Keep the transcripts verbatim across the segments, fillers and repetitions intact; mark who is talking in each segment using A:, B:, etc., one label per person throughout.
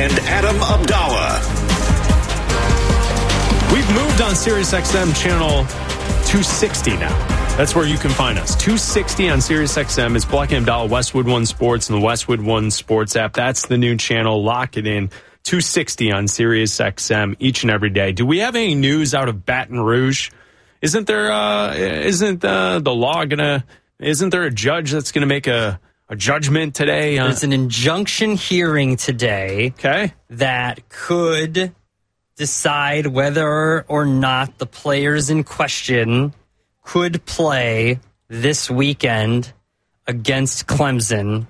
A: and Adam Abdallah.
B: We've moved on SiriusXM channel two sixty now. That's where you can find us. two sixty on SiriusXM. It's Black and Abdallah, Westwood One Sports, and the Westwood One Sports app. That's the new channel. Lock it in. two sixty on SiriusXM each and every day. Do we have any news out of Baton Rouge? Isn't there? Uh, isn't uh, the law gonna? Isn't there a judge that's gonna make a, a judgment today? Uh,
C: There's an injunction hearing today.
B: Okay,
C: that could decide whether or not the players in question could play this weekend against Clemson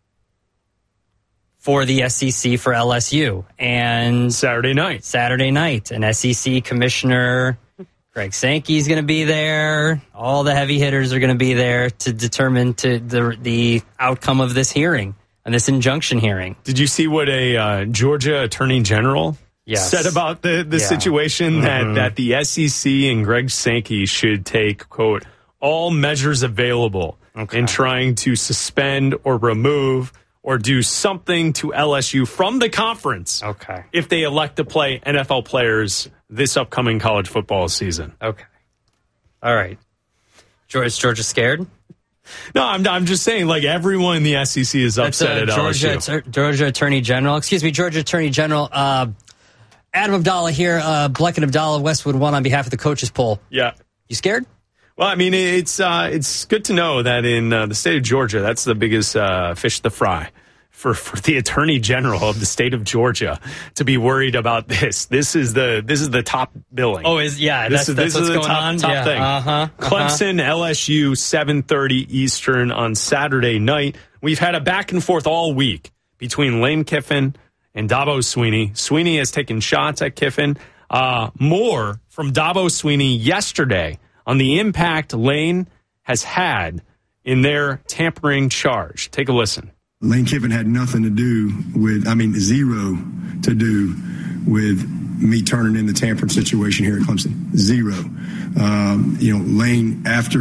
C: for the S E C for L S U. And
B: Saturday night.
C: Saturday night. And S E C Commissioner Greg Sankey is going to be there. All the heavy hitters are going to be there to determine to the the outcome of this hearing and this injunction hearing.
B: Did you see what a uh, Georgia Attorney General yes. said about the, the yeah. situation mm-hmm. that, that the S E C and Greg Sankey should take, quote, all measures available okay. in trying to suspend or remove or do something to L S U from the conference
C: okay.
B: if they elect to play N F L players this upcoming college football season.
C: Okay. All right. George, is Georgia scared?
B: No, I'm I'm just saying, like, everyone in the S E C is upset
C: That's, uh,
B: at
C: Georgia,
B: L S U.
C: Georgia Attorney General, excuse me, Georgia Attorney General, uh, Adam Abdallah here, uh, Bleck and Abdallah, Westwood One on behalf of the coaches poll.
B: Yeah.
C: You scared?
B: Well, I mean, it's uh, it's good to know that in uh, the state of Georgia, that's the biggest uh, fish to fry. For, for the Attorney General of the state of Georgia to be worried about this. This is the this is the top billing.
C: Oh, is yeah,
B: this
C: that's,
B: is,
C: that's
B: this
C: what's
B: is the
C: going
B: top,
C: on.
B: top
C: yeah.
B: thing.
C: Uh-huh, uh-huh.
B: Clemson, L S U, seven thirty Eastern on Saturday night. We've had a back and forth all week between Lane Kiffin and Dabo Swinney. Swinney has taken shots at Kiffin. Uh, more from Dabo Swinney yesterday on the impact Lane has had in their tampering charge. Take a listen.
D: Lane Kiffin had nothing to do with, I mean, zero to do with me turning in the tampering situation here at Clemson. Zero. Um, you know, Lane, after